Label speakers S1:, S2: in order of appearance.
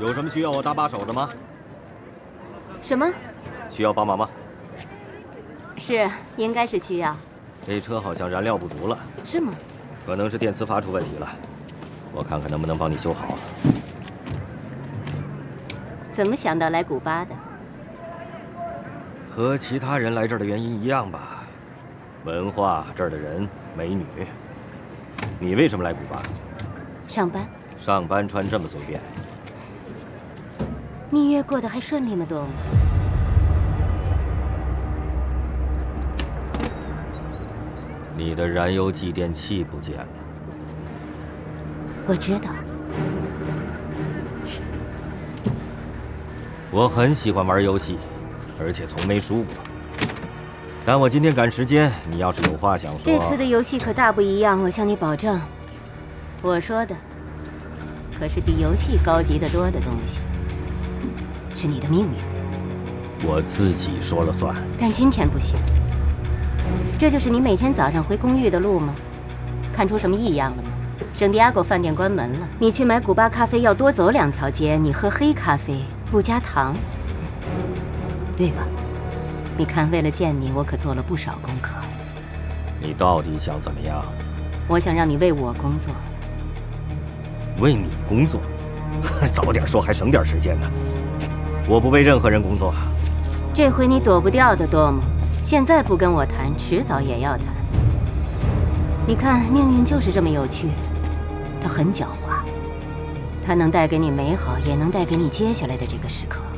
S1: 有什么需要我搭把手的吗？
S2: 什么？
S1: 需要帮忙吗？
S2: 是，应该是需要。
S1: 这车好像燃料不足了。
S2: 是吗？
S1: 可能是电磁阀出问题了，我看看能不能帮你修好。
S2: 怎么想到来古巴的？
S1: 和其他人来这儿的原因一样吧，文化，这儿的人，美女。你为什么来古巴？
S2: 上班。
S1: 上班穿这么随便？
S2: 蜜月过得还顺利吗，多姆？
S1: 你的燃油继电器不见了。
S2: 我知道。
S1: 我很喜欢玩游戏，而且从没输过。但我今天赶时间，你要是有话想说，
S2: 这次的游戏可大不一样，我向你保证。我说的可是比游戏高级得多的东西，是你的命运。
S1: 我自己说了算。
S2: 但今天不行。这就是你每天早上回公寓的路吗？看出什么异样了吗？圣地亚哥饭店关门了，你去买古巴咖啡要多走2条街，你喝黑咖啡不加糖，对吧？你看，为了见你，我可做了不少功课。
S1: 你到底想怎么样？
S2: 我想让你为我工作。
S1: 为你工作？早点说还省点时间呢。我不为任何人工作。
S2: 这回你躲不掉的，多姆。现在不跟我谈，迟早也要谈。你看，命运就是这么有趣，它很狡猾，它能带给你美好，也能带给你接下来的这个时刻。